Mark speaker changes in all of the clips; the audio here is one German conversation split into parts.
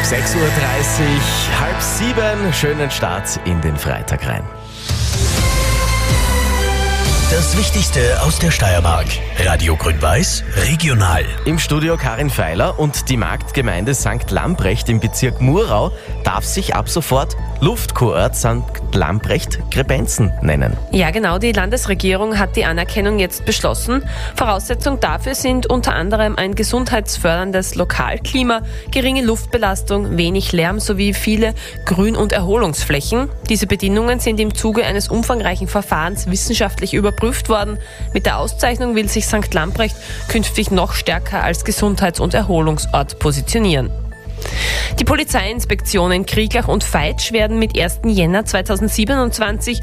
Speaker 1: 6.30 Uhr, 6:30, schönen Start in den Freitag rein.
Speaker 2: Das Wichtigste aus der Steiermark. Radio Grün-Weiß, regional.
Speaker 1: Im Studio Karin Feiler und die Marktgemeinde St. Lamprecht im Bezirk Murau darf sich ab sofort Luftkurort St. Lamprecht-Grebenzen nennen.
Speaker 3: Ja, genau. Die Landesregierung hat die Anerkennung jetzt beschlossen. Voraussetzung dafür sind unter anderem ein gesundheitsförderndes Lokalklima, geringe Luftbelastung, wenig Lärm sowie viele Grün- und Erholungsflächen. Diese Bedingungen sind im Zuge eines umfangreichen Verfahrens wissenschaftlich überprüft worden. Mit der Auszeichnung will sich St. Lamprecht künftig noch stärker als Gesundheits- und Erholungsort positionieren. Die Polizeiinspektionen in Krieglach und Veitsch werden mit 1. Jänner 2027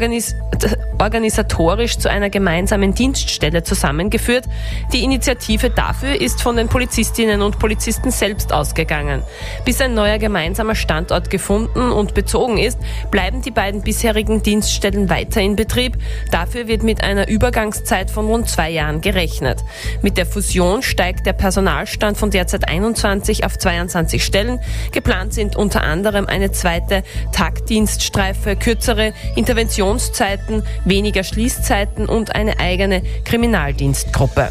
Speaker 3: organisatorisch zu einer gemeinsamen Dienststelle zusammengeführt. Die Initiative dafür ist von den Polizistinnen und Polizisten selbst ausgegangen. Bis ein neuer gemeinsamer Standort gefunden und bezogen ist, bleiben die beiden bisherigen Dienststellen weiter in Betrieb. Dafür wird mit einer Übergangszeit von rund 2 Jahren gerechnet. Mit der Fusion steigt der Personalstand von derzeit 21 auf 22 Stellen. Geplant sind unter anderem eine zweite Taktdienststreife, kürzere Interventionszeiten, weniger Schließzeiten und eine eigene Kriminaldienstgruppe.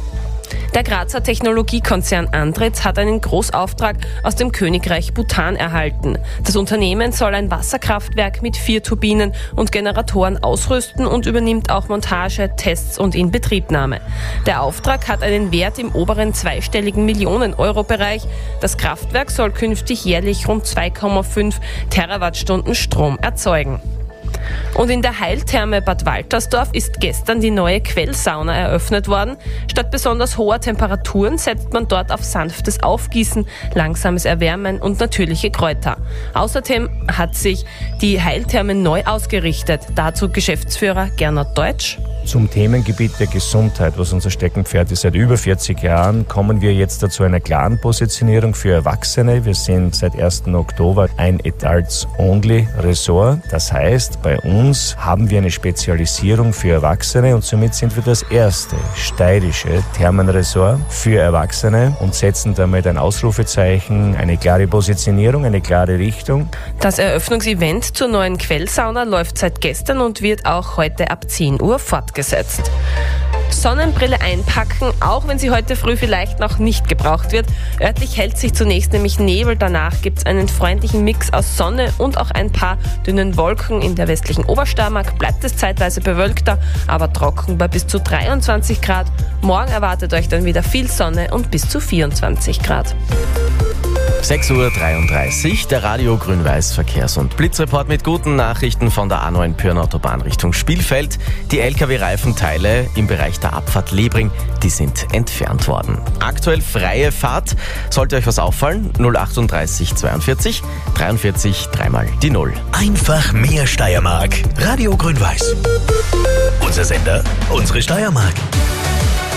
Speaker 3: Der Grazer Technologiekonzern Andritz hat einen Großauftrag aus dem Königreich Bhutan erhalten. Das Unternehmen soll ein Wasserkraftwerk mit 4 Turbinen und Generatoren ausrüsten und übernimmt auch Montage, Tests und Inbetriebnahme. Der Auftrag hat einen Wert im oberen zweistelligen Millionen-Euro-Bereich. Das Kraftwerk soll künftig jährlich rund 2,5 Terawattstunden Strom erzeugen. Und in der Heiltherme Bad Waltersdorf ist gestern die neue Quellsauna eröffnet worden. Statt besonders hoher Temperaturen setzt man dort auf sanftes Aufgießen, langsames Erwärmen und natürliche Kräuter. Außerdem hat sich die Heiltherme neu ausgerichtet. Dazu Geschäftsführer Gernot Deutsch.
Speaker 4: Zum Themengebiet der Gesundheit, was unser Steckenpferd ist. Seit über 40 Jahren kommen wir jetzt dazu einer klaren Positionierung für Erwachsene. Wir sind seit 1. Oktober ein Adults-Only-Ressort. Das heißt, bei uns haben wir eine Spezialisierung für Erwachsene und somit sind wir das erste steirische Thermenressort für Erwachsene und setzen damit ein Ausrufezeichen, eine klare Positionierung, eine klare Richtung.
Speaker 3: Das Eröffnungsevent zur neuen Quellsauna läuft seit gestern und wird auch heute ab 10 Uhr fortgesetzt. Sonnenbrille einpacken, auch wenn sie heute früh vielleicht noch nicht gebraucht wird. Örtlich hält sich zunächst nämlich Nebel, danach gibt es einen freundlichen Mix aus Sonne und auch ein paar dünnen Wolken. In der westlichen Obersteiermark bleibt es zeitweise bewölkter, aber trocken bei bis zu 23 Grad. Morgen erwartet euch dann wieder viel Sonne und bis zu 24 Grad.
Speaker 1: 6.33 Uhr, der Radio Grün-Weiß Verkehrs- und Blitzreport mit guten Nachrichten von der A9 Pyrn-Autobahn Richtung Spielfeld. Die LKW-Reifenteile im Bereich der Abfahrt Lebring, die sind entfernt worden. Aktuell freie Fahrt. Sollte euch was auffallen? 038 42 43 dreimal die 0.
Speaker 2: Einfach mehr Steiermark. Radio Grün-Weiß. Unser Sender, unsere Steiermark.